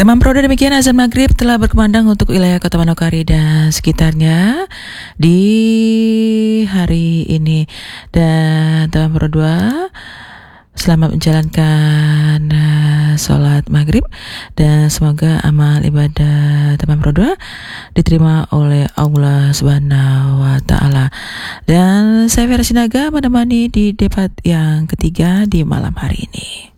Teman Pro, demikian azan maghrib telah berkumandang untuk wilayah Kota Manokwari dan sekitarnya di hari ini. Dan teman Pro 2, selamat menjalankan sholat maghrib dan semoga amal ibadah teman Pro 2 diterima oleh Allah Subhanahu wa Ta'ala. Dan saya Vera Sinaga menemani di debat yang ketiga di malam hari ini.